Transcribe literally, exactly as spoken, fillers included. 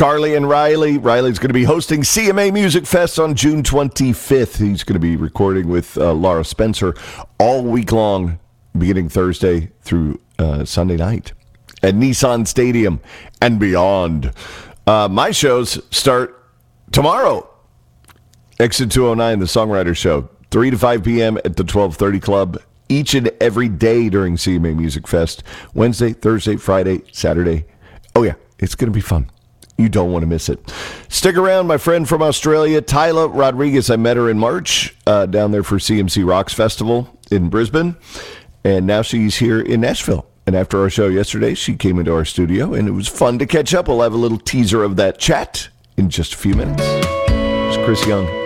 Carly and Riley. Riley's going to be hosting C M A Music Fest on June twenty-fifth. He's going to be recording with uh, Laura Spencer all week long, beginning Thursday through uh, Sunday night at Nissan Stadium and beyond. Uh, my shows start tomorrow. Exit two oh nine, the Songwriter Show, three to five p.m. at the twelve thirty Club, each and every day during C M A Music Fest. Wednesday, Thursday, Friday, Saturday. Oh, yeah, it's going to be fun. You don't want to miss it. Stick around, my friend from Australia, Tyler Rodriguez. I met her in March uh, down there for C M C Rocks Festival in Brisbane, and now she's here in Nashville. And after our show yesterday, she came into our studio, and it was fun to catch up. We'll have a little teaser of that chat in just a few minutes. It's Chris Young.